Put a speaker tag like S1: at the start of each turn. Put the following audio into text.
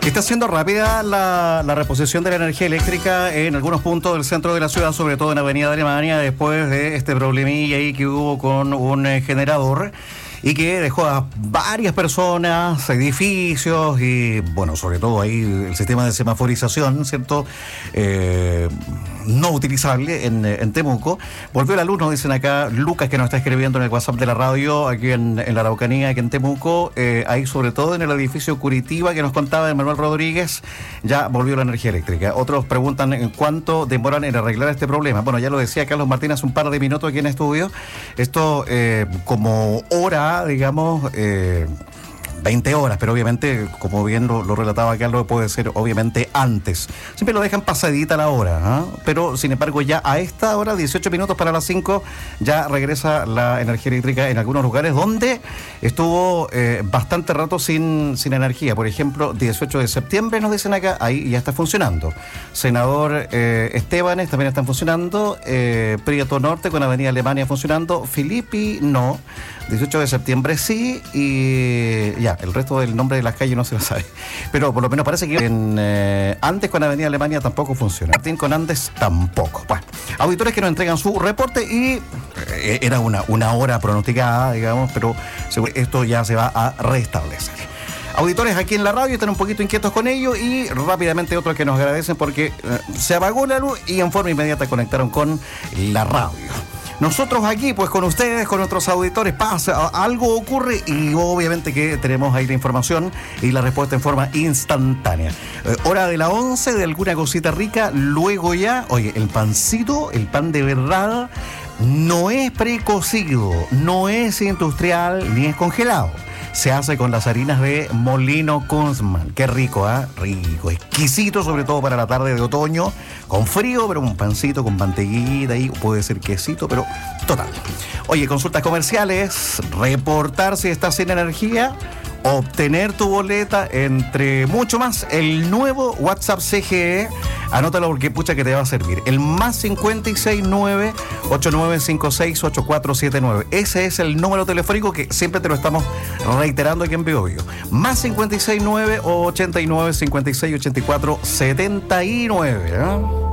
S1: Está siendo rápida la reposición de la energía eléctrica en algunos puntos del centro de la ciudad, sobre todo en Avenida Alemania, después de este problemilla ahí que hubo con un generador y que dejó a varias personas, edificios y, bueno, sobre todo ahí el sistema de semaforización, ¿cierto? No utilizable en Temuco. Volvió la luz, nos dicen acá Lucas, que nos está escribiendo en el WhatsApp de la radio, aquí en la Araucanía, aquí en Temuco, ahí sobre todo en el edificio Curitiba, que nos contaba Manuel Rodríguez, ya volvió la energía eléctrica. Otros preguntan en cuánto demoran en arreglar este problema. Bueno, ya lo decía Carlos Martínez hace un par de minutos aquí en estudio. Esto como hora, digamos, 20 horas, pero obviamente, como bien lo relataba Carlos, puede ser obviamente antes. Siempre lo dejan pasadita la hora, ¿eh? Pero sin embargo ya a esta hora, 18 minutos para las 5, ya regresa la energía eléctrica en algunos lugares donde estuvo bastante rato sin energía. Por ejemplo, 18 de septiembre nos dicen acá, ahí ya está funcionando. Senador Estebanes también están funcionando, Prieto Norte con Avenida Alemania funcionando, Filippi no, 18 de septiembre sí, y ya, el resto del nombre de las calles no se lo sabe. Pero por lo menos parece que Andes con Avenida Alemania tampoco funciona. Martín con Andes tampoco. Bueno, auditores que nos entregan su reporte y era una hora pronosticada, digamos, pero esto ya se va a restablecer. Auditores aquí en la radio están un poquito inquietos con ello y rápidamente otros que nos agradecen porque se apagó la luz y en forma inmediata conectaron con la radio. Nosotros aquí, pues con ustedes, con nuestros auditores, pasa, algo ocurre y obviamente que tenemos ahí la información y la respuesta en forma instantánea. Hora de la 11, de alguna cosita rica, luego ya, oye, el pancito, el pan de verdad, no es precocido, no es industrial ni es congelado. Se hace con las harinas de Molino Kunzman. Qué rico, ¿eh? Rico, exquisito, sobre todo para la tarde de otoño, con frío, pero un pancito con mantequillita y puede ser quesito, pero total. Oye, consultas comerciales, reportar si estás sin energía, obtener tu boleta, entre mucho más, el nuevo WhatsApp CGE. Anótalo porque pucha que te va a servir. El más 569-8956-8479. Ese es el número telefónico que siempre te lo estamos reiterando aquí en Biobío. Más 569-8956-8479.